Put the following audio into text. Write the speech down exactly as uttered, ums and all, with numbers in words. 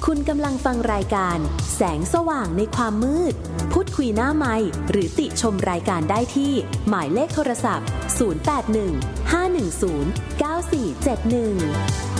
คุณกำลังฟังรายการแสงสว่างในความมืดพูดคุยหน้าไมค์หรือติชมรายการได้ที่หมายเลขโทรศัพท์ศูนย์ แปด หนึ่ง ห้า หนึ่ง ศูนย์ เก้า สี่ เจ็ด หนึ่ง